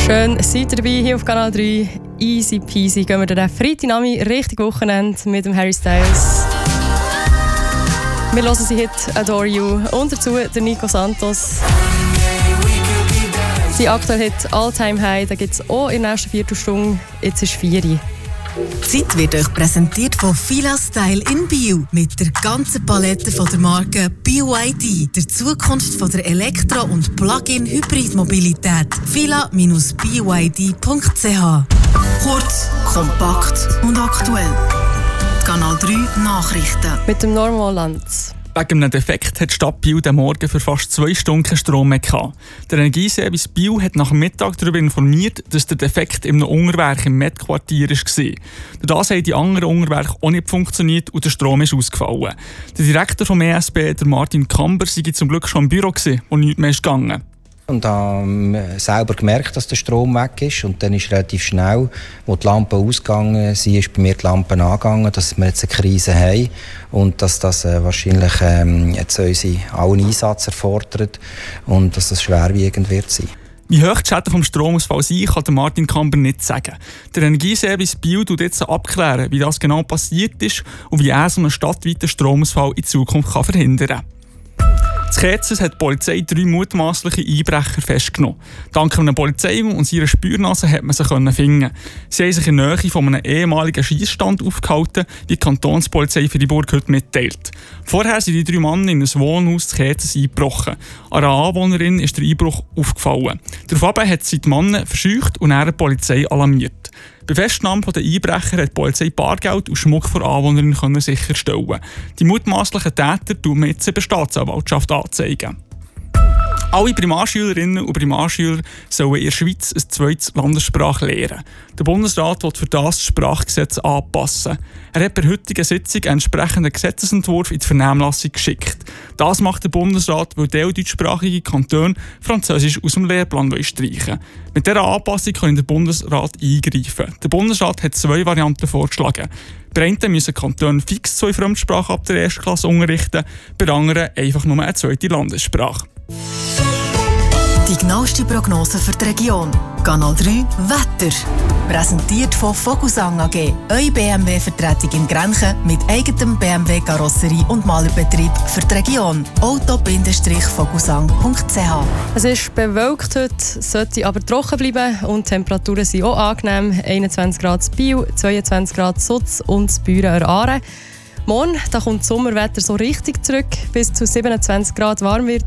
Schön, seid ihr dabei hier auf Kanal 3. Easy peasy gehen wir den Freitagnami richtig Wochenende mit dem Harry Styles. Wir hören sie Hit «Adore You» und dazu der Nico Santos. Sein aktueller Hit «All Time High», da gibt es auch in der nächsten Viertelstunde. Jetzt ist 4 Uhr. Die Zeit wird euch präsentiert von Fila Style in Bio. Mit der ganzen Palette von der Marke BYD. Der Zukunft von der Elektro- und Plug-in-Hybrid-Mobilität. fila-byd.ch. Kurz, kompakt und aktuell. Kanal 3 Nachrichten. Mit dem Normal Lanz. Wegen einem Defekt hat die Stadt Biel den Morgen für fast 2 Stunden keinen Strom mehr gehabt. Der Energieservice Biel hat nach dem Mittag darüber informiert, dass der Defekt in einem Unterwerk im Met-Quartier war. Durch das haben die anderen Unterwerke auch nicht funktioniert und der Strom ist ausgefallen. Der Direktor vom ESB, der Martin Kamber, war zum Glück schon im Büro, wo nichts mehr ist gegangen. Und habe selber gemerkt, dass der Strom weg ist. Und dann ist relativ schnell, als die Lampe ausgegangen ist bei mir die Lampe angegangen, dass wir jetzt eine Krise haben und dass das wahrscheinlich jetzt unseren allen Einsatz erfordert und dass das schwerwiegend wird sein. Wie hoch die Schäden vom Stromausfall sind, kann der Martin Kamber nicht sagen. Der Energieservice Biel tut jetzt abklären, wie das genau passiert ist und wie er so einen stadtweiten Stromausfall in Zukunft verhindern kann. In Kerzers hat die Polizei 3 mutmaßliche Einbrecher festgenommen. Dank einer Polizei und ihrer Spürnase hat man sie finden. Sie haben sich in der Nähe von einem ehemaligen Schiessstand aufgehalten, wie die Kantonspolizei Freiburg heute mitteilt. Vorher sind die 3 Männer in ein Wohnhaus in Kerzers eingebrochen. Einer Anwohnerin ist der Einbruch aufgefallen. Daraufhin hat sie die Männer verscheucht und dann die Polizei alarmiert. Bei Festnahme der Einbrecher hat die Polizei Bargeld und Schmuck vor Anwohnern sicherstellen. Die mutmaßlichen Täter tun wir jetzt in der Staatsanwaltschaft anzeigen. Alle Primarschülerinnen und Primarschüler sollen in der Schweiz eine zweite Landessprache lernen. Der Bundesrat will für das Sprachgesetz anpassen. Er hat bei der heutigen Sitzung einen entsprechenden Gesetzesentwurf in die Vernehmlassung geschickt. Das macht der Bundesrat, weil deutschsprachige Kantone Französisch aus dem Lehrplan streichen wollen. Mit dieser Anpassung kann der Bundesrat eingreifen. Der Bundesrat hat 2 Varianten vorgeschlagen. Bei einen müssen Kantone fix 2 Fremdsprachen ab der 1. Klasse unterrichten, bei anderen einfach nur eine zweite Landessprache. Die genaueste Prognose für die Region. Kanal 3 Wetter. Präsentiert von Vogelsang AG. Eure BMW-Vertretung in Grenchen mit eigenem BMW-Karosserie- und Malerbetrieb für die Region. auto-vogelsang.ch. Es ist bewölkt heute, sollte aber trocken bleiben und die Temperaturen sind auch angenehm. 21 Grad in Biel, 22 Grad Sutz und in Büren an Aare. Morgen da kommt das Sommerwetter so richtig zurück. Bis zu 27 Grad warm wird.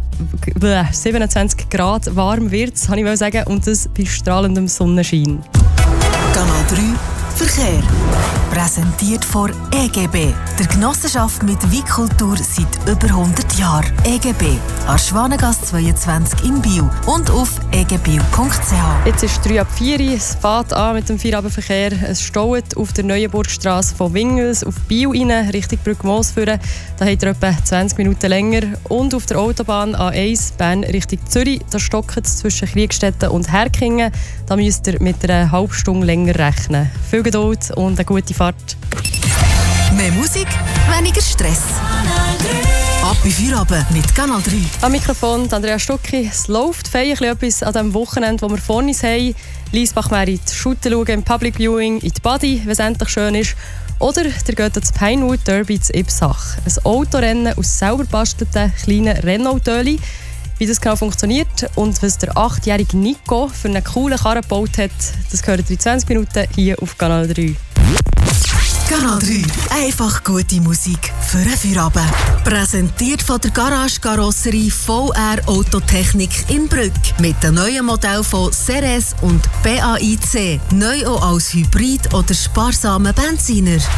27 Grad warm wird es, kann ich sagen. Und das bei strahlendem Sonnenschein. Kanal 3 Verkehr. Präsentiert von EGB, der Genossenschaft mit Weitkultur seit über 100 Jahren. EGB, an Schwanengasse 22 in Biel und auf egbio.ch. Jetzt ist 3 ab 4 Uhr, es fährt an mit dem Feierabendverkehr. Es staut auf der Neuenburgstrasse von Wingels auf Biel rein, Richtung Brückmoos führen. Da habt ihr etwa 20 Minuten länger. Und auf der Autobahn A1 Bern Richtung Zürich, da stockt es zwischen Kriegstetten und Herkingen. Da müsst ihr mit einer halben Stunde länger rechnen. Viel Geduld und eine gute Fahrt. Mehr Musik, weniger Stress. Ab bei Feierabend mit Kanal 3. Am Mikrofon Andrea Stucki. Es läuft feierlich etwas an diesem Wochenende, das wir vor uns haben. Liesbach-Merit, Shooten schauen im Public Viewing, in die Body, wenn es endlich schön ist. Oder ihr geht ins Pinewood Derby zu Ipsach. Ein Autorennen aus selber bastelten kleinen Rennautos. Wie das genau funktioniert und was der 8-jährige Nico für einen coolen Karren gebaut hat, das gehört in 20 Minuten hier auf Kanal 3. Kanal 3. Einfach gute Musik für einen Feierabend. Präsentiert von der Garage-Karosserie VR Autotechnik in Brügg. Mit den neuen Modellen von Ceres und BAIC. Neu auch als Hybrid oder sparsamen Benziner.